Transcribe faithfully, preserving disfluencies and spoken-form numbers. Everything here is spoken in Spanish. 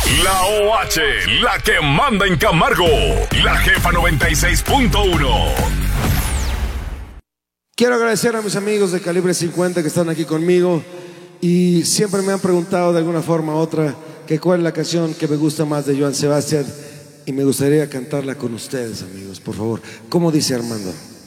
La O H, la que manda en Camargo. La Jefa noventa y seis punto uno. Quiero agradecer a mis amigos de Calibre cincuenta que están aquí conmigo y siempre me han preguntado de alguna forma u otra que cuál es la canción que me gusta más de Joan Sebastián y me gustaría cantarla con ustedes, amigos, por favor. ¿Cómo dice Armando?